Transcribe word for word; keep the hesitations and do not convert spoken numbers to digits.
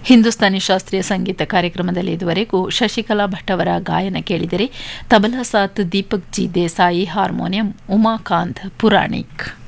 ಹಿಂದೂಸ್ತಾನಿ ಶಾಸ್ತ್ರೀಯ ಸಂಗೀತ ಕಾರ್ಯಕ್ರಮದಲ್ಲಿ ಇದುವರೆಗೂ ಶಶಿಕಲಾ ಭಟ್ ಅವರ ಗಾಯನ ಕೇಳಿದರೆ. ತಬಲಾ ಸಾತ್ ದೀಪಕ್ ಜಿ ದೇಸಾಯಿ, ಹಾರ್ಮೋನಿಯಂ ಉಮಾಕಾಂತ್ ಪುರಾಣಿಕ್.